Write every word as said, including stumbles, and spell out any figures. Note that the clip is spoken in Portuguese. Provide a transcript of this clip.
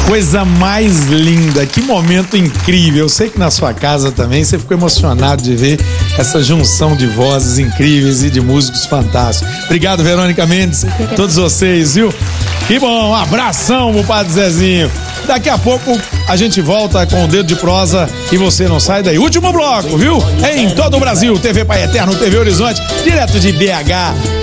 Coisa mais linda, que momento incrível. Eu sei que na sua casa também você ficou emocionado de ver essa junção de vozes incríveis e de músicos fantásticos. Obrigado, Verônica Mendes, todos vocês, viu? Que bom, um abração pro Padre Zezinho. Daqui a pouco a gente volta com o Dedo de Prosa e você não sai daí. Último bloco, viu? Em todo o Brasil, T V Pai Eterno, T V Horizonte, direto de B H.